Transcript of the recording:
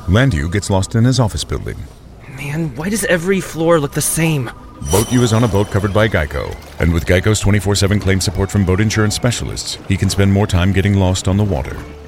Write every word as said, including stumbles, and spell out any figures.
Landu gets lost in his office building. Man, why does every floor look the same? BoatU is on a boat covered by Geico, and with Geico's twenty-four seven claim support from boat insurance specialists, he can spend more time getting lost on the water.